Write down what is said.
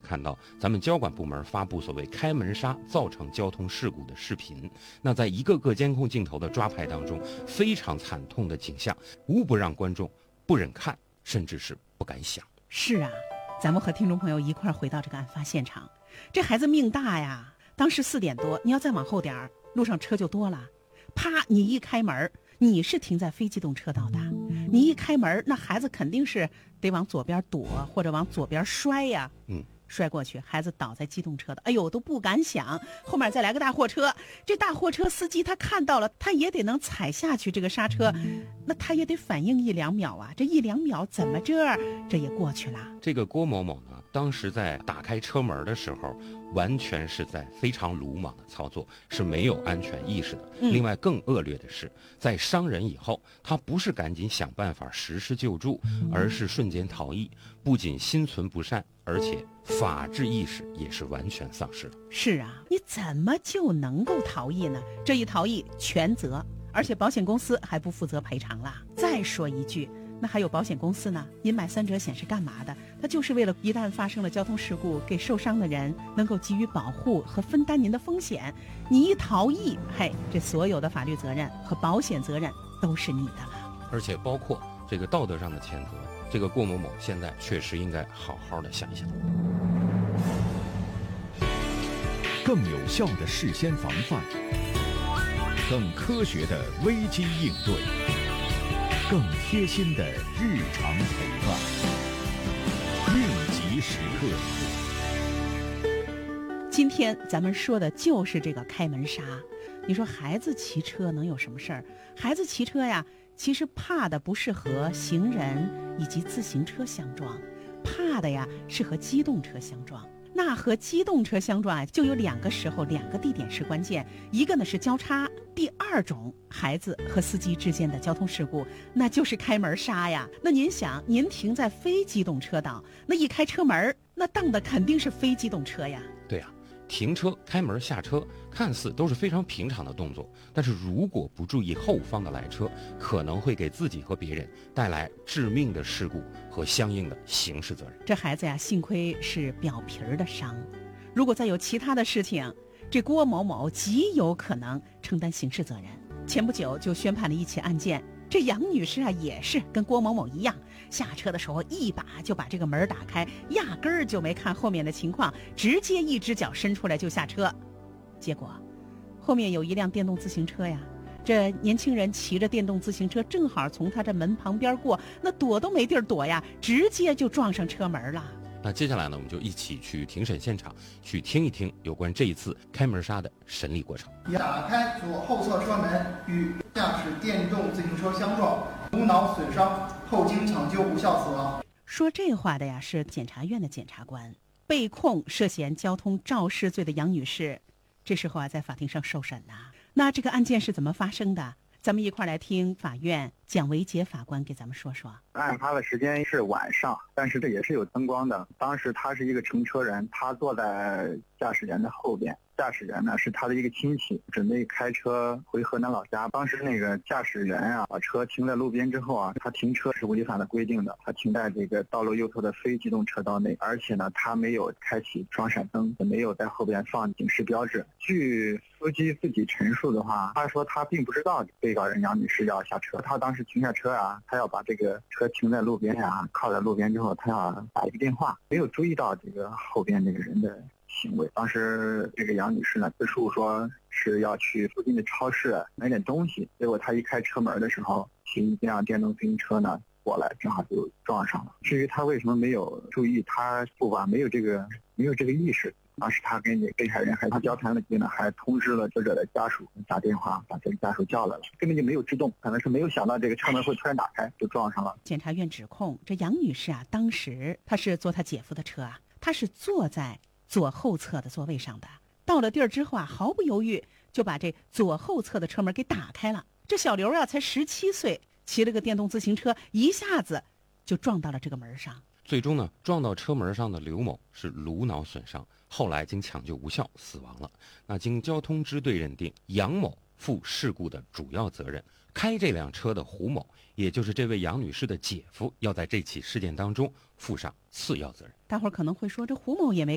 看到咱们交管部门发布所谓开门杀造成交通事故的视频。那在一个个监控镜头的抓拍当中，非常惨痛的景象无不让观众不忍看，甚至是不敢想。 是啊，咱们和听众朋友一块儿回到这个案发现场。这孩子命大呀，当时4点多，你要再往后点儿，路上车就多了。啪，你一开门，你是停在非机动车道的，你一开门，那孩子肯定是得往左边躲或者往左边摔呀。摔过去，孩子倒在机动车的，哎呦，都不敢想。后面再来个大货车，这大货车司机他看到了，他也得能踩下去这个刹车，那他也得反应1、2秒啊。这1、2秒怎么这也过去了。 这个郭某某呢，当时在打开车门的时候，完全是在非常鲁莽的操作，是没有安全意识的。另外更恶劣的是，在伤人以后，他不是赶紧想办法实施救助，而是瞬间逃逸，不仅心存不善，而且法治意识也是完全丧失了。 是啊，你怎么就能够逃逸呢？这一逃逸全责，而且保险公司还不负责赔偿了。再说一句，那还有保险公司呢，您买3者险是干嘛的？它就是为了一旦发生了交通事故，给受伤的人能够给予保护和分担您的风险。你一逃逸，嘿，这所有的法律责任和保险责任都是你的了。 而且包括这个道德上的谴责，这个郭某某现在确实应该好好的想一想。 更有效的事先防范，更科学的危机应对，更贴心的日常陪伴，应急时刻。 今天咱们说的就是这个开门杀。你说孩子骑车能有什么事儿？孩子骑车呀，其实怕的不是和行人以及自行车相撞，怕的呀是和机动车相撞。那和机动车相撞就有2个时候、2个地点是关键。一个呢是交叉，第2种孩子和司机之间的交通事故，那就是开门杀呀。那您想，您停在非机动车道，那一开车门，那当的肯定是非机动车呀。 对呀，停车、开门、下车看似都是非常平常的动作，但是如果不注意后方的来车，可能会给自己和别人带来致命的事故和相应的刑事责任。 这孩子呀，幸亏是表皮的伤，如果再有其他的事情，这郭某某极有可能承担刑事责任。前不久就宣判了一起案件，这杨女士啊也是跟郭某某一样，下车的时候一把就把这个门打开，压根儿就没看后面的情况，直接一只脚伸出来就下车。结果后面有一辆电动自行车呀，这年轻人骑着电动自行车正好从他这门旁边过，那躲都没地儿躲呀，直接就撞上车门了。 那接下来呢，我们就一起去庭审现场，去听一听有关这一次开门杀的审理过程。 打开左后侧车门与驾驶电动自行车相撞，无脑损伤，后经抢救无效死亡。 说这话的呀是检察院的检察官，被控涉嫌交通肇事罪的杨女士，这时候啊在法庭上受审呢。那这个案件是怎么发生的？咱们一块来听法院蒋维杰法官给咱们说说。 案发的时间是晚上，但是这也是有灯光的。当时他是一个乘车人，他坐在驾驶员的后边，驾驶员呢是他的一个亲戚，准备开车回河南老家。当时那个驾驶员啊，把车停在路边之后啊，他停车是违反了规定的，他停在这个道路右侧的非机动车道内，而且呢他没有开启双闪灯，也没有在后边放警示标志。据司机自己陈述的话，他说他并不知道被告人杨女士要下车，他当时停下车啊，他要把这个车停在路边呀，靠在路边之后，他要打一个电话，没有注意到这个后边这个人的行为。当时这个杨女士呢自述说是要去附近的超市买点东西，结果她一开车门的时候，骑一辆电动自行车呢过来，正好就撞上了。至于他为什么没有注意，他不吧没有这个意识。当时他跟这被害人还他交谈了几句呢，还通知了死者的家属，打电话把这个家属叫来了，根本就没有制动，可能是没有想到这个车门会突然打开，就撞上了。 检察院指控这杨女士啊，当时她是坐她姐夫的车啊，她是坐在左后侧的座位上的。到了地儿之后啊，毫不犹豫就把这左后侧的车门给打开了。这小刘啊，才17岁，骑了个电动自行车，一下子就撞到了这个门上。 最终呢，撞到车门上的刘某是颅脑损伤，后来经抢救无效死亡了。那经交通支队认定，杨某负事故的主要责任，开这辆车的胡某，也就是这位杨女士的姐夫，要在这起事件当中负上次要责任。 大伙儿可能会说，这胡某也没